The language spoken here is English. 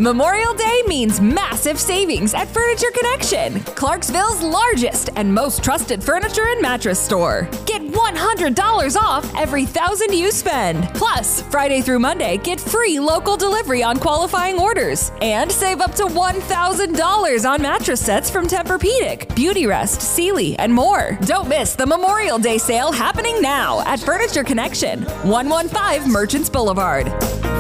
Memorial Day means massive savings at Furniture Connection, Clarksville's largest and most trusted furniture and mattress store. Get $100 off every $1,000 you spend. Plus, Friday through Monday, get free local delivery on qualifying orders. And save up to $1,000 on mattress sets from Tempur-Pedic, Beautyrest, Sealy, and more. Don't miss the Memorial Day sale happening now at Furniture Connection, 115 Merchants Boulevard.